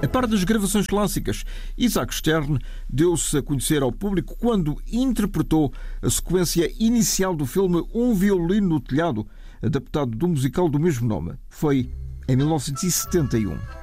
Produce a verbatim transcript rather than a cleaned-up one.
A par das gravações clássicas, Isaac Stern deu-se a conhecer ao público quando interpretou a sequência inicial do filme Um Violino no Telhado, adaptado do musical do mesmo nome. Foi em mil novecentos e setenta e um.